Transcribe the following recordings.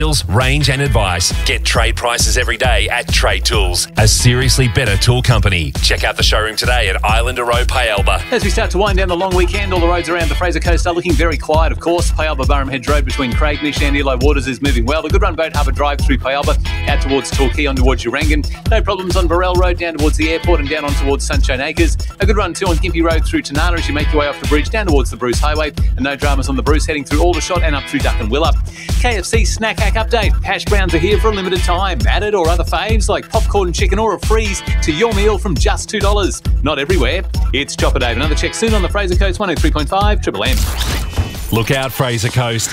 range and advice. Get trade prices every day at Trade Tools, a seriously better tool company. Check out the showroom today at Islander Road, Payalba. As we start to wind down the long weekend, all the roads around the Fraser Coast are looking very quiet, of course. Payalba Burham Hedge Road between Craignish and Elo Waters is moving well. The Good Run Boat Harbour Drive through Payalba, out towards Torquay on towards Urangan. No problems on Burrell Road down towards the airport and down on towards Sunshine Acres. A good run too on Gympie Road through Tanana as you make your way off the bridge down towards the Bruce Highway. And no dramas on the Bruce heading through Aldershot and up through Duck and Willop. KFC Snack Hack Update. Hash browns are here for a limited time. Added or other faves like popcorn chicken or a freeze to your meal from just $2. Not everywhere. It's Chopper Dave. Another check soon on the Fraser Coast 103.5 Triple M. Look out, Fraser Coast.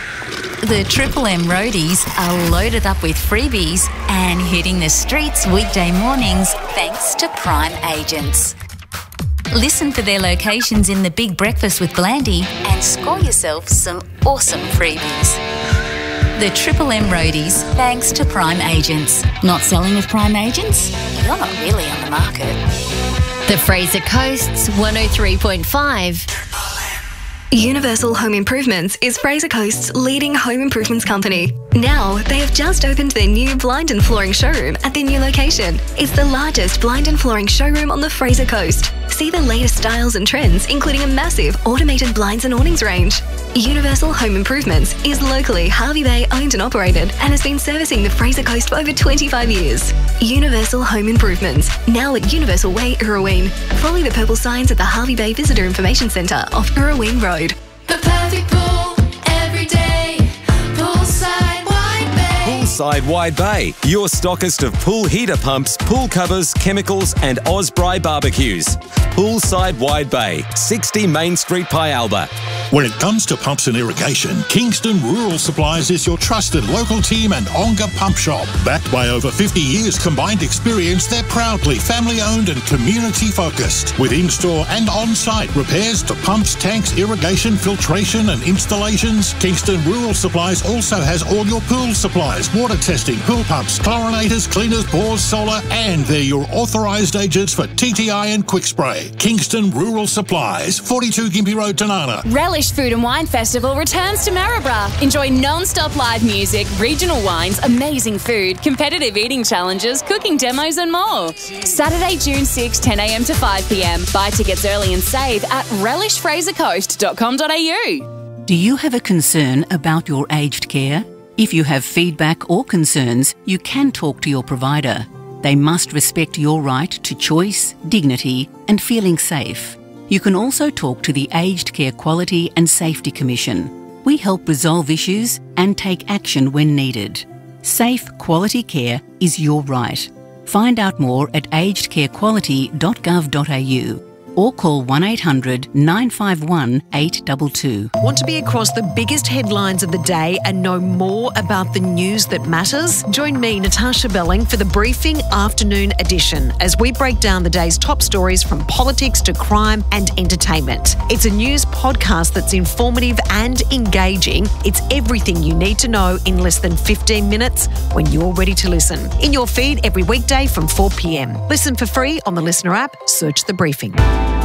The Triple M roadies are loaded up with freebies and hitting the streets weekday mornings thanks to Prime Agents. Listen for their locations in the Big Breakfast with Blandy and score yourself some awesome freebies. The Triple M roadies, thanks to Prime Agents. Not selling with Prime Agents? You're not really on the market. The Fraser Coast's 103.5. Universal Home Improvements is Fraser Coast's leading home improvements company. Now, they have just opened their new blind and flooring showroom at their new location. It's the largest blind and flooring showroom on the Fraser Coast. See the latest styles and trends, including a massive automated blinds and awnings range. Universal Home Improvements is locally Hervey Bay owned and operated and has been servicing the Fraser Coast for over 25 years. Universal Home Improvements, now at Universal Way, Irraween. Follow the purple signs at the Hervey Bay Visitor Information Centre off Irraween Road. The perfect pool every day. Poolside Wide Bay. Poolside Wide Bay, your stockist of pool heater pumps, pool covers, chemicals and Osprey barbecues. Poolside Wide Bay, 60 Main Street, Payalba. When it comes to pumps and irrigation, Kingston Rural Supplies is your trusted local team and Onga pump shop. Backed by over 50 years combined experience, they're proudly family-owned and community-focused. With in-store and on-site repairs to pumps, tanks, irrigation, filtration and installations, Kingston Rural Supplies also has all your pool supplies, water testing, pool pumps, chlorinators, cleaners, bores, solar, and they're your authorised agents for TTI and Quick Spray. Kingston Rural Supplies, 42 Gympie Road, Tanana. Relish Food and Wine Festival returns to Maryborough. Enjoy non-stop live music, regional wines, amazing food, competitive eating challenges, cooking demos and more. Saturday, June 6, 10 a.m. to 5 p.m. Buy tickets early and save at relishfrasercoast.com.au. Do you have a concern about your aged care? If you have feedback or concerns, you can talk to your provider. They must respect your right to choice, dignity and feeling safe. You can also talk to the Aged Care Quality and Safety Commission. We help resolve issues and take action when needed. Safe, quality care is your right. Find out more at agedcarequality.gov.au or call 1800 951 822. Want to be across the biggest headlines of the day and know more about the news that matters? Join me, Natasha Belling, for the Briefing Afternoon Edition as we break down the day's top stories from politics to crime and entertainment. It's a news podcast that's informative and engaging. It's everything you need to know in less than 15 minutes when you're ready to listen. In your feed every weekday from 4 p.m. Listen for free on the Listener app. Search The Briefing.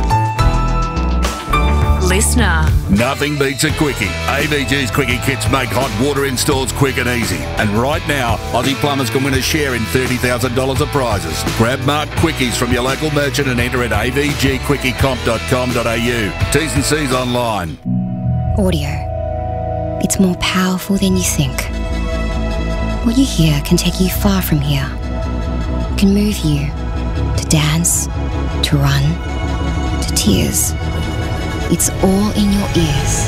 Listener. Nothing beats a quickie. AVG's Quickie Kits make hot water installs quick and easy. And right now, Aussie plumbers can win a share in $30,000 of prizes. Grab marked quickies from your local merchant and enter at avgquickiecomp.com.au. T's and C's online. Audio. It's more powerful than you think. What you hear can take you far from here. It can move you to dance, to run, to tears. It's all in your ears.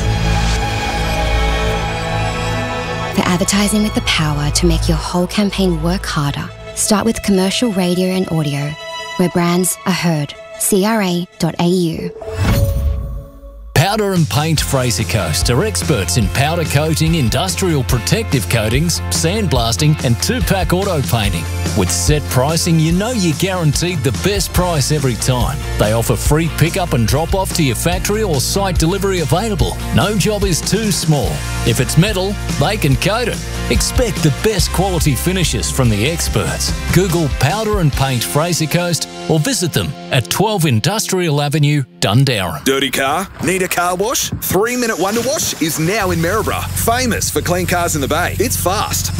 For advertising with the power to make your whole campaign work harder, start with commercial radio and audio, where brands are heard. CRA.au. Powder and Paint Fraser Coast are experts in powder coating, industrial protective coatings, sandblasting and two-pack auto painting. With set pricing, you know you're guaranteed the best price every time. They offer free pickup and drop-off to your factory or site delivery available. No job is too small. If it's metal, they can coat it. Expect the best quality finishes from the experts. Google Powder and Paint Fraser Coast or visit them at 12 Industrial Avenue, Dundarren. Dirty car? Need a car wash? 3 Minute Wonder Wash is now in Maryborough. Famous for clean cars in the bay. It's fast.